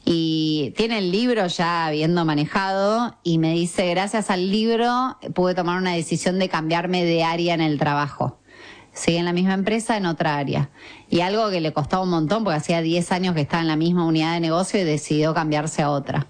y tiene el libro ya habiendo manejado y me dice, gracias al libro pude tomar una decisión de cambiarme de área en el trabajo. Sigue en la misma empresa, en otra área. Y algo que le costaba un montón, porque hacía 10 años que estaba en la misma unidad de negocio y decidió cambiarse a otra.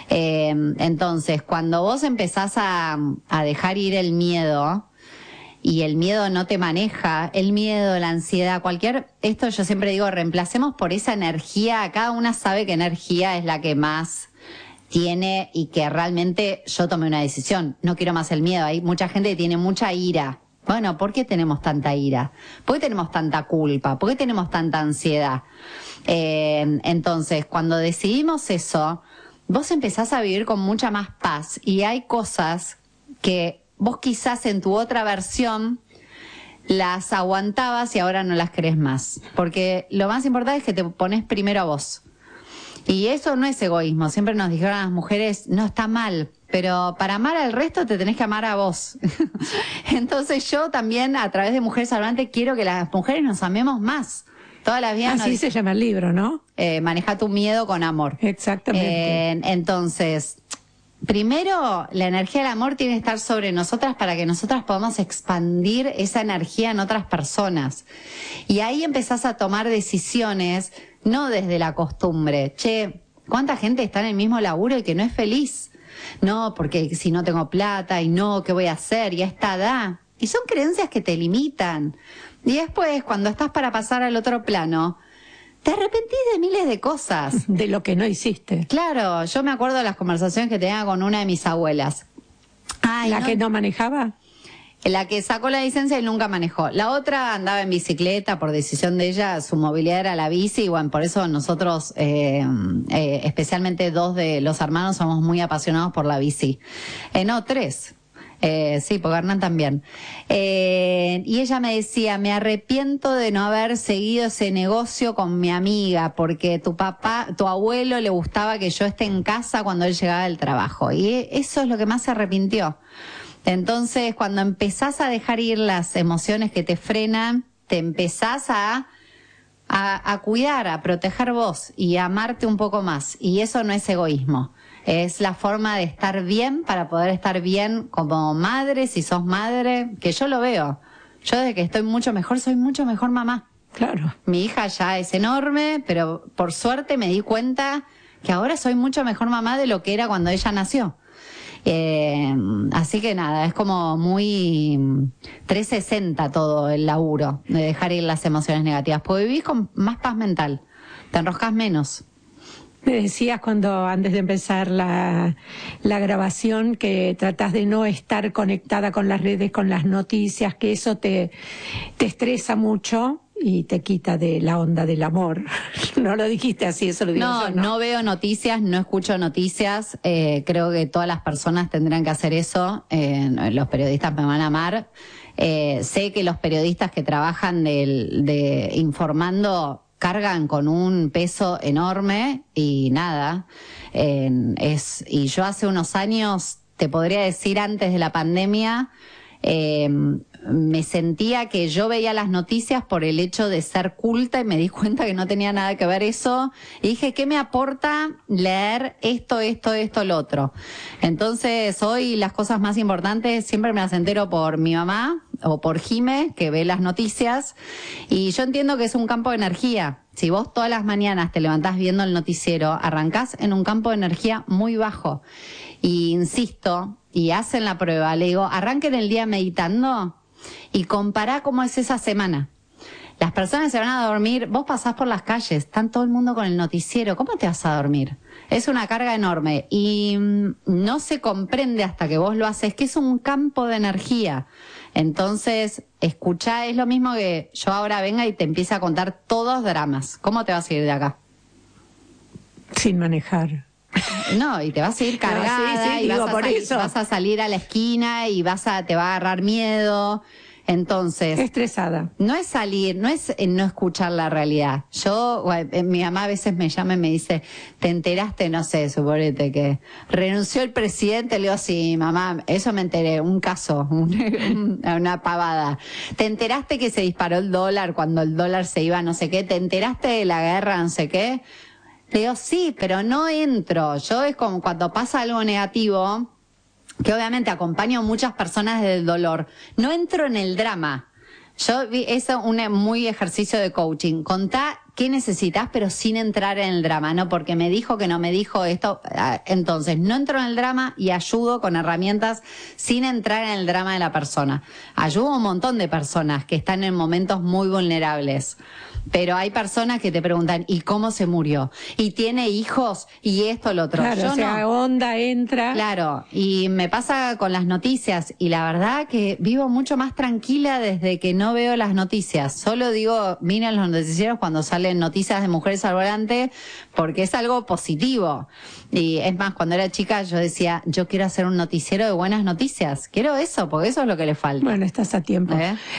Entonces, cuando vos empezás a dejar ir el miedo, y el miedo no te maneja, el miedo, la ansiedad, esto yo siempre digo, reemplacemos por esa energía, cada una sabe qué energía es la que más tiene y que realmente yo tomé una decisión, no quiero más el miedo, hay mucha gente que tiene mucha ira. Bueno, ¿por qué tenemos tanta ira? ¿Por qué tenemos tanta culpa? ¿Por qué tenemos tanta ansiedad? Entonces, cuando decidimos eso, vos empezás a vivir con mucha más paz y hay cosas que vos quizás en tu otra versión las aguantabas y ahora no las querés más. Porque lo más importante es que te pones primero a vos. Y eso no es egoísmo. Siempre nos dijeron a las mujeres, no está mal, pero para amar al resto te tenés que amar a vos. Entonces yo también, a través de Mujeres Salvantes, quiero que las mujeres nos amemos más. Todas las vidas. Así se llama el libro, ¿no? Maneja tu miedo con amor. Exactamente. Entonces, primero, la energía del amor tiene que estar sobre nosotras para que nosotras podamos expandir esa energía en otras personas. Y ahí empezás a tomar decisiones, no desde la costumbre. Che, ¿cuánta gente está en el mismo laburo y que no es feliz? No, porque si no tengo plata y no, ¿qué voy a hacer? Y a esta edad. Y son creencias que te limitan. Y después, cuando estás para pasar al otro plano, te arrepentís de miles de cosas. De lo que no hiciste. Claro, yo me acuerdo de las conversaciones que tenía con una de mis abuelas. Ay, ¿La que no manejaba? La que sacó la licencia y nunca manejó. La otra andaba en bicicleta por decisión de ella, su movilidad era la bici y bueno, por eso nosotros, especialmente 2 de los hermanos, somos muy apasionados por la bici. No, 3. Sí, porque Hernán también. Y ella me decía, me arrepiento de no haber seguido ese negocio con mi amiga, porque tu abuelo le gustaba que yo esté en casa cuando él llegaba del trabajo. Y eso es lo que más se arrepintió. Entonces, cuando empezás a dejar ir las emociones que te frenan, te empezás a cuidar, a proteger vos y a amarte un poco más. Y eso no es egoísmo. Es la forma de estar bien para poder estar bien como madre, si sos madre, que yo lo veo. Yo desde que estoy mucho mejor, soy mucho mejor mamá. Claro. Mi hija ya es enorme, pero por suerte me di cuenta que ahora soy mucho mejor mamá de lo que era cuando ella nació. Así que nada, es como muy 360 todo el laburo de dejar ir las emociones negativas, porque vivís con más paz mental, te enroscas menos. Me decías cuando antes de empezar la grabación que tratás de no estar conectada con las redes, con las noticias, que eso te estresa mucho y te quita de la onda del amor. No lo dijiste así, eso lo digo yo, ¿no? No veo noticias, no escucho noticias. Creo que todas las personas tendrán que hacer eso. Los periodistas me van a amar. Sé que los periodistas que trabajan de informando cargan con un peso enorme y nada. Y yo hace unos años, te podría decir antes de la pandemia, me sentía que yo veía las noticias por el hecho de ser culta y me di cuenta que no tenía nada que ver eso y dije, ¿qué me aporta leer esto, lo otro? Entonces hoy las cosas más importantes siempre me las entero por mi mamá o por Jime, que ve las noticias, y yo entiendo que es un campo de energía. Si vos todas las mañanas te levantás viendo el noticiero, arrancás en un campo de energía muy bajo. Y insisto, y hacen la prueba, le digo, arranquen el día meditando y compará cómo es esa semana. Las personas se van a dormir, vos pasás por las calles, están todo el mundo con el noticiero, ¿cómo te vas a dormir? Es una carga enorme y no se comprende hasta que vos lo haces, que es un campo de energía. Entonces, escuchá, es lo mismo que yo ahora venga y te empiece a contar todos dramas. ¿Cómo te vas a ir de acá? Sin manejar. No, y te vas a ir cargada, no, sí, y digo, vas a salir a la esquina y te va a agarrar miedo. Entonces, estresada. No es salir, no es no escuchar la realidad. Mi mamá a veces me llama y me dice, ¿te enteraste? No sé, suponete que renunció el presidente. Le digo, sí, mamá, eso me enteré, un caso, una pavada. ¿Te enteraste que se disparó el dólar cuando el dólar se iba no sé qué? ¿Te enteraste de la guerra no sé qué? Le digo, sí, pero no entro. Yo es como cuando pasa algo negativo, que obviamente acompaño a muchas personas del dolor, no entro en el drama. Yo vi eso un muy ejercicio de coaching. Contá qué necesitas, pero sin entrar en el drama, ¿no? Porque me dijo que no me dijo esto. Entonces, no entro en el drama y ayudo con herramientas sin entrar en el drama de la persona. Ayudo a un montón de personas que están en momentos muy vulnerables. Pero hay personas que te preguntan, ¿y cómo se murió? ¿Y tiene hijos? ¿Y esto, lo otro? Claro, Yo o sea, no. onda entra. Claro, y me pasa con las noticias, y la verdad que vivo mucho más tranquila desde que no veo las noticias. Solo digo, miren los noticieros cuando salen noticias de mujeres al volante, porque es algo positivo. Y es más, cuando era chica yo decía, yo quiero hacer un noticiero de buenas noticias. Quiero eso, porque eso es lo que le falta. Bueno, estás a tiempo.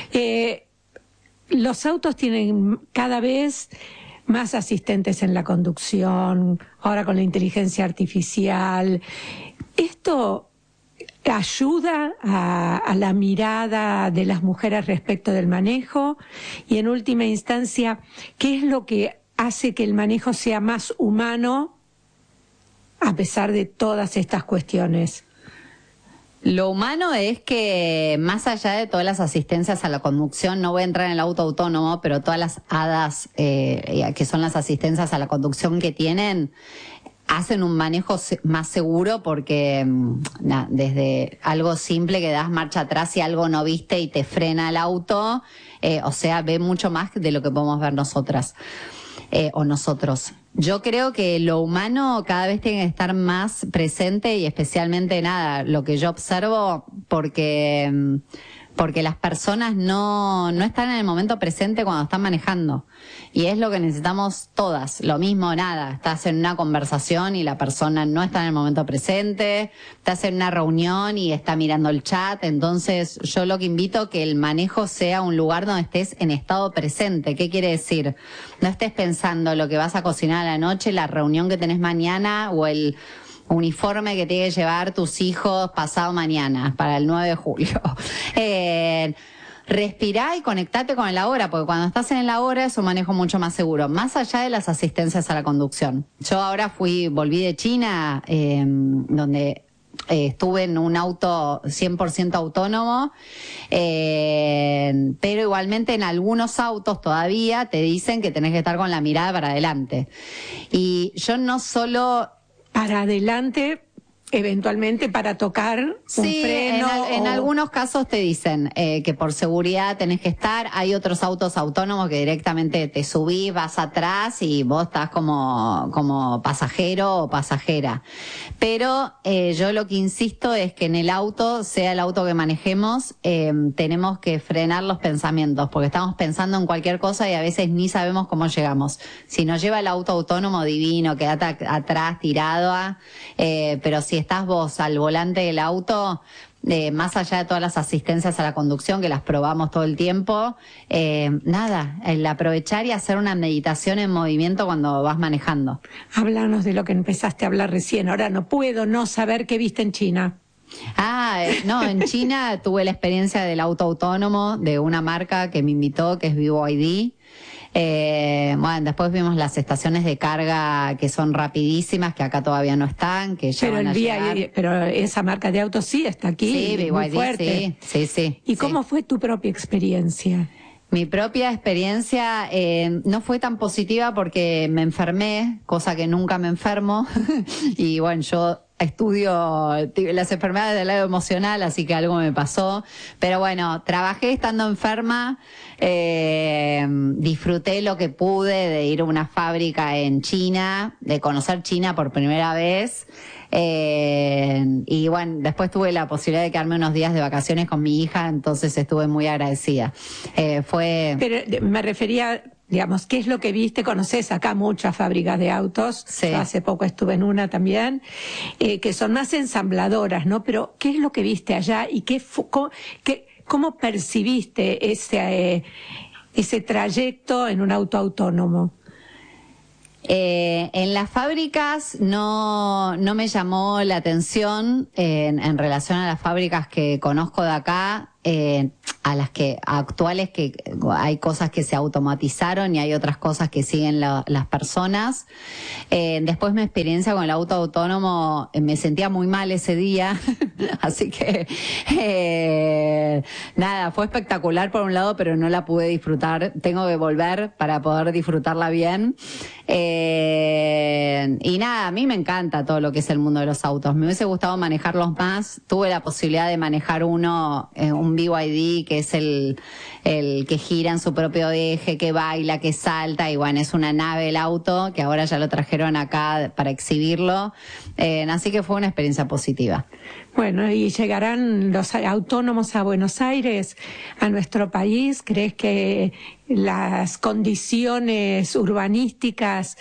Los autos tienen cada vez más asistentes en la conducción, ahora con la inteligencia artificial. ¿Esto ayuda a la mirada de las mujeres respecto del manejo? Y en última instancia, ¿qué es lo que hace que el manejo sea más humano a pesar de todas estas cuestiones? Lo humano es que, más allá de todas las asistencias a la conducción, no voy a entrar en el auto autónomo, pero todas las hadas que son las asistencias a la conducción que tienen, hacen un manejo más seguro porque desde algo simple que das marcha atrás y algo no viste y te frena el auto, o sea, ve mucho más de lo que podemos ver nosotras. O nosotros. Yo creo que lo humano cada vez tiene que estar más presente y especialmente lo que yo observo porque las personas no están en el momento presente cuando están manejando. Y es lo que necesitamos todas. Lo mismo, estás en una conversación y la persona no está en el momento presente, estás en una reunión y está mirando el chat. Entonces, yo lo que invito que el manejo sea un lugar donde estés en estado presente. ¿Qué quiere decir? No estés pensando lo que vas a cocinar a la noche, la reunión que tenés mañana o el uniforme que tiene que llevar tus hijos pasado mañana para el 9 de julio. Respirá y conectate con el ahora, porque cuando estás en el ahora es un manejo mucho más seguro, más allá de las asistencias a la conducción. Yo ahora volví de China, donde estuve en un auto 100% autónomo, pero igualmente en algunos autos todavía te dicen que tenés que estar con la mirada para adelante. Y yo no solo... Para adelante, eventualmente para tocar un freno. En algunos casos te dicen que por seguridad tenés que estar. Hay otros autos autónomos que directamente te subís, vas atrás y vos estás como pasajero o pasajera. Pero yo lo que insisto es que en el auto, sea el auto que manejemos, tenemos que frenar los pensamientos, porque estamos pensando en cualquier cosa y a veces ni sabemos cómo llegamos. Si nos lleva el auto autónomo, divino, quedate atrás tirado, pero si estás vos al volante del auto, más allá de todas las asistencias a la conducción que las probamos todo el tiempo, el aprovechar y hacer una meditación en movimiento cuando vas manejando. Háblanos de lo que empezaste a hablar recién. Ahora no puedo no saber qué viste en China. En China tuve la experiencia del auto autónomo de una marca que me invitó, que es BYD. Después vimos las estaciones de carga que son rapidísimas, que acá todavía no están, que ya van a llegar. Pero esa marca de autos sí está aquí, sí, BYD, muy fuerte. Sí. ¿Y cómo fue tu propia experiencia? Mi propia experiencia no fue tan positiva porque me enfermé, cosa que nunca me enfermo. Y bueno, yo estudio las enfermedades del lado emocional, así que algo me pasó. Pero bueno, trabajé estando enferma, disfruté lo que pude de ir a una fábrica en China, de conocer China por primera vez. Y bueno, después tuve la posibilidad de quedarme unos días de vacaciones con mi hija, entonces estuve muy agradecida. Pero me refería, digamos, ¿qué es lo que viste? Conoces acá muchas fábricas de autos, sí. Yo hace poco estuve en una también, que son más ensambladoras, ¿no? Pero ¿qué es lo que viste allá y cómo percibiste ese trayecto en un auto autónomo? En las fábricas no me llamó la atención en relación a las fábricas que conozco de acá. a las que actuales, que hay cosas que se automatizaron y hay otras cosas que siguen las personas. Después mi experiencia con el auto autónomo, me sentía muy mal ese día, así que nada, fue espectacular por un lado, pero no la pude disfrutar. Tengo que volver para poder disfrutarla bien. Y nada, a mí me encanta todo lo que es el mundo de los autos. Me hubiese gustado manejarlos más. Tuve la posibilidad de manejar uno, un BYD, que es el que gira en su propio eje, que baila, que salta, y bueno, es una nave el auto, que ahora ya lo trajeron acá para exhibirlo. Así que fue una experiencia positiva. Bueno, ¿y llegarán los autónomos a Buenos Aires, a nuestro país? ¿Crees que las condiciones urbanísticas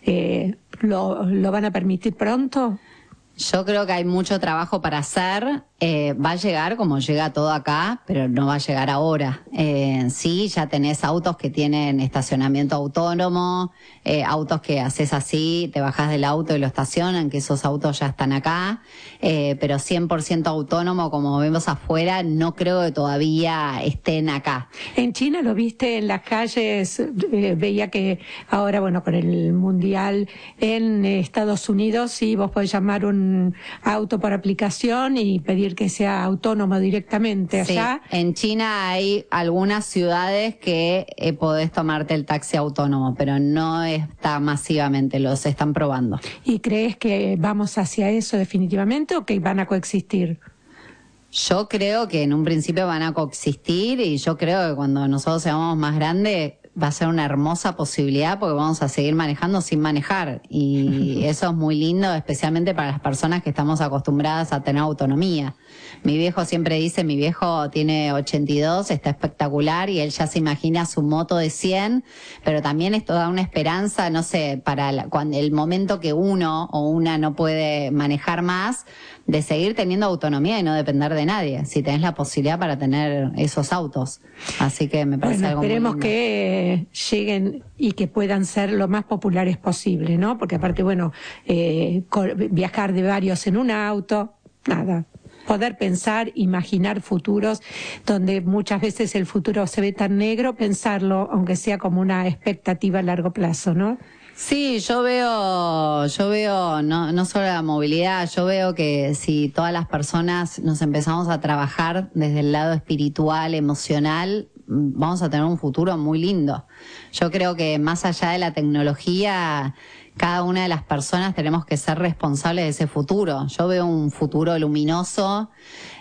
lo van a permitir pronto? Yo creo que hay mucho trabajo para hacer. Va a llegar como llega todo acá, pero no va a llegar ahora. Sí, ya tenés autos que tienen estacionamiento autónomo, autos que haces así, te bajás del auto y lo estacionan, que esos autos ya están acá, pero 100% autónomo, como vemos afuera, no creo que todavía estén acá. En China lo viste en las calles, veía que ahora, bueno, con el Mundial en Estados Unidos, sí, vos podés llamar un auto por aplicación y pedir que sea autónomo directamente. Allá. Sí, en China hay algunas ciudades que podés tomarte el taxi autónomo, pero no está masivamente, los están probando. ¿Y crees que vamos hacia eso definitivamente o que van a coexistir? Yo creo que en un principio van a coexistir, y yo creo que cuando nosotros seamos más grandes va a ser una hermosa posibilidad, porque vamos a seguir manejando sin manejar, y eso es muy lindo, especialmente para las personas que estamos acostumbradas a tener autonomía. Mi viejo siempre dice, mi viejo tiene 82, está espectacular, y él ya se imagina su moto de 100, pero también esto da una esperanza, no sé, para cuando el momento que uno o una no puede manejar más, de seguir teniendo autonomía y no depender de nadie, si tenés la posibilidad para tener esos autos. Así que me parece algo muy lindo. Esperemos que lleguen y que puedan ser lo más populares posible, ¿no? Porque aparte, bueno, viajar de varios en un auto, nada. Poder pensar, imaginar futuros, donde muchas veces el futuro se ve tan negro, pensarlo, aunque sea como una expectativa a largo plazo, ¿no? Sí, yo veo no solo la movilidad, yo veo que si todas las personas nos empezamos a trabajar desde el lado espiritual, emocional, vamos a tener un futuro muy lindo. Yo creo que más allá de la tecnología, cada una de las personas tenemos que ser responsables de ese futuro. Yo veo un futuro luminoso.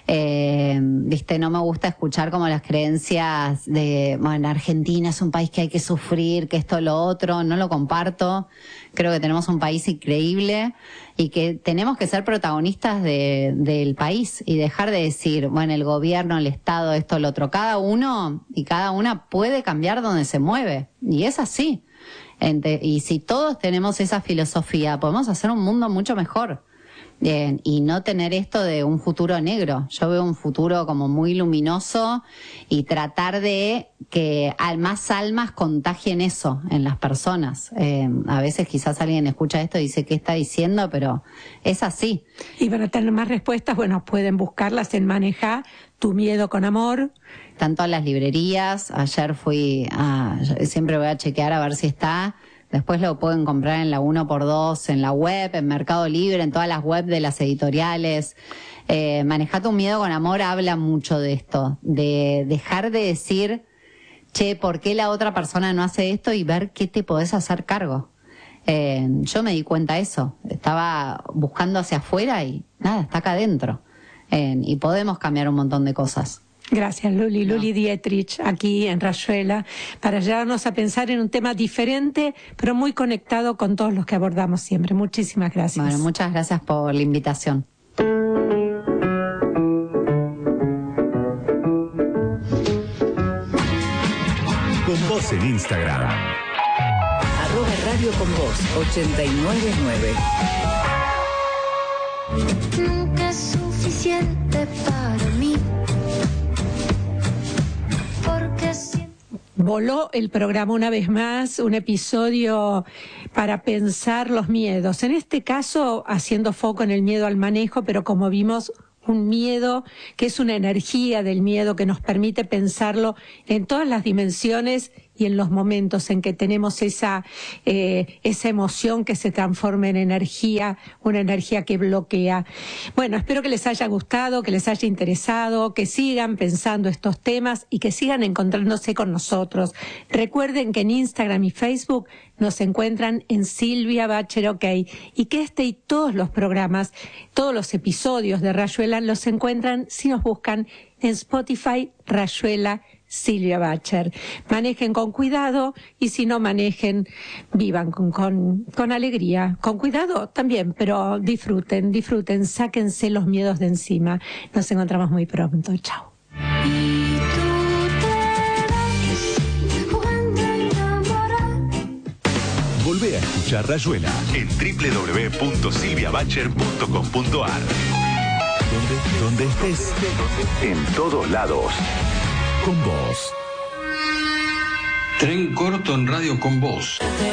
No me gusta escuchar como las creencias de, bueno, Argentina es un país que hay que sufrir, que esto, lo otro. No lo comparto. Creo que tenemos un país increíble y que tenemos que ser protagonistas del país y dejar de decir, bueno, el gobierno, el Estado, esto, lo otro. Cada uno y cada una puede cambiar donde se mueve, y es así. Y si todos tenemos esa filosofía, podemos hacer un mundo mucho mejor. Y no tener esto de un futuro negro. Yo veo un futuro como muy luminoso, y tratar de que más almas contagien eso en las personas. A veces quizás alguien escucha esto y dice, ¿qué está diciendo? Pero es así. Y para tener más respuestas, bueno, pueden buscarlas en Maneja tu miedo con amor. Tanto a las librerías, ayer siempre voy a chequear a ver si está. Después lo pueden comprar en la 1x2, en la web, en Mercado Libre, en todas las webs de las editoriales. Maneja tu miedo con amor habla mucho de esto, de dejar de decir, che, ¿por qué la otra persona no hace esto? Y ver qué te podés hacer cargo. Yo me di cuenta de eso. Estaba buscando hacia afuera y nada, está acá adentro. Y podemos cambiar un montón de cosas. Gracias, Luli. No. Luli Dietrich, aquí en Rayuela, para llevarnos a pensar en un tema diferente, pero muy conectado con todos los que abordamos siempre. Muchísimas gracias. Bueno, muchas gracias por la invitación. Con Vos en Instagram. @Radio con Vos 899. Nunca es suficiente para mí. Voló el programa una vez más, un episodio para pensar los miedos. En este caso, haciendo foco en el miedo al manejo, pero como vimos, un miedo que es una energía del miedo que nos permite pensarlo en todas las dimensiones y en los momentos en que tenemos esa emoción que se transforma en energía, una energía que bloquea. Bueno, espero que les haya gustado, que les haya interesado, que sigan pensando estos temas y que sigan encontrándose con nosotros. Recuerden que en Instagram y Facebook nos encuentran en Silvia Bacher OK, y que este y todos los programas, todos los episodios de Rayuela los encuentran si nos buscan en Spotify, Rayuela Silvia Bacher. Manejen con cuidado, y si no manejen, vivan con alegría, con cuidado también, pero disfruten, sáquense los miedos de encima. Nos encontramos muy pronto. Chao. Y tú te vas jugando a enamorar. Volvé a escuchar Rayuela en www.silviabacher.com.ar. Donde estés, en todos lados. Con vos. Tren corto en Radio Con Vos.